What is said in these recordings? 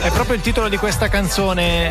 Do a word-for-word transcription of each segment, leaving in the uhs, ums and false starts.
È proprio il titolo di questa canzone,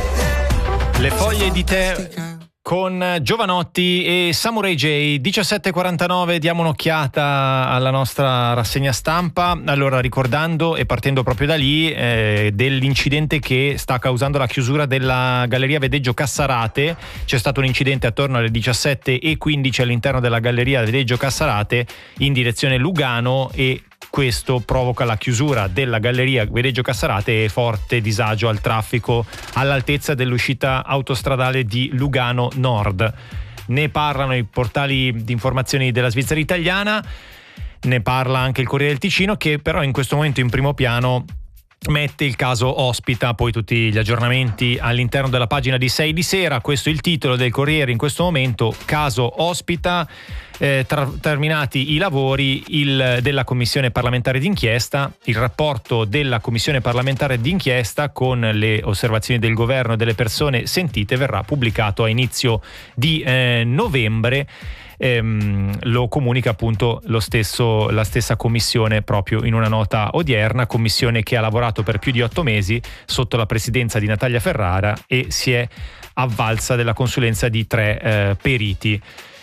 Le foglie di tè, con Giovanotti e Samurai J. diciassette e quarantanove, diamo un'occhiata alla nostra rassegna stampa. Allora, ricordando e partendo proprio da lì eh, dell'incidente che sta causando la chiusura della Galleria Vedeggio Cassarate. C'è stato un incidente attorno alle diciassette e quindici all'interno della Galleria Vedeggio Cassarate in direzione Lugano, e questo provoca la chiusura della Galleria Vedeggio Cassarate e forte disagio al traffico all'altezza dell'uscita autostradale di Lugano Nord. Ne parlano i portali di informazioni della Svizzera italiana, ne parla anche il Corriere del Ticino, che però in questo momento in primo piano mette il caso Ospita. Poi tutti gli aggiornamenti all'interno della pagina di sei di sera. Questo è il titolo del Corriere in questo momento: caso Ospita. Eh, tra, terminati i lavori il, della commissione parlamentare d'inchiesta, il rapporto della commissione parlamentare d'inchiesta con le osservazioni del governo e delle persone sentite verrà pubblicato a inizio di eh, novembre. Ehm, lo comunica appunto lo stesso, la stessa commissione proprio in una nota odierna, commissione che ha lavorato per più di otto mesi sotto la presidenza di Natalia Ferrara e si è avvalsa della consulenza di tre eh, periti.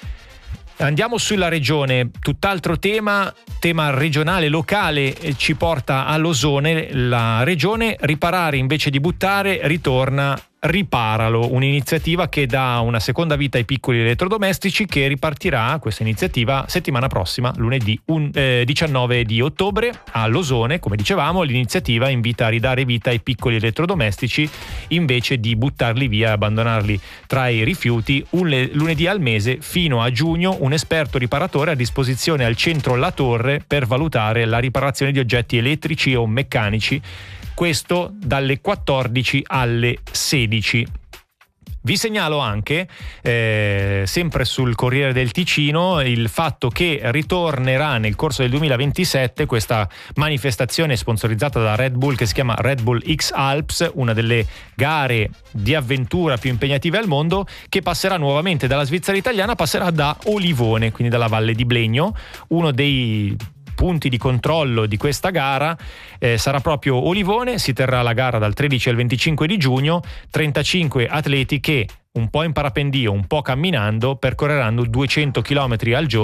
Andiamo sulla regione, tutt'altro tema, tema regionale, locale, eh, ci porta all'Osone. La regione, riparare invece di buttare, ritorna Riparalo, un'iniziativa che dà una seconda vita ai piccoli elettrodomestici, che ripartirà questa iniziativa settimana prossima, lunedì un, eh, diciannove di ottobre all'Osone. Come dicevamo, l'iniziativa invita a ridare vita ai piccoli elettrodomestici invece di buttarli via e abbandonarli tra i rifiuti. Un le, lunedì al mese fino a giugno un esperto riparatore a disposizione al centro La Torre per valutare la riparazione di oggetti elettrici o meccanici. Questo dalle quattordici alle sedici. Vi segnalo anche, eh, sempre sul Corriere del Ticino, il fatto che ritornerà nel corso del duemilaventisette questa manifestazione sponsorizzata da Red Bull che si chiama Red Bull X Alps, una delle gare di avventura più impegnative al mondo, che passerà nuovamente dalla Svizzera italiana, passerà da Olivone, quindi dalla Valle di Blegno. Uno dei punti di controllo di questa gara eh, sarà proprio Olivone. Si terrà la gara dal tredici al venticinque di giugno. trentacinque atleti che, un po' in parapendio, un po' camminando, percorreranno duecento chilometri al giorno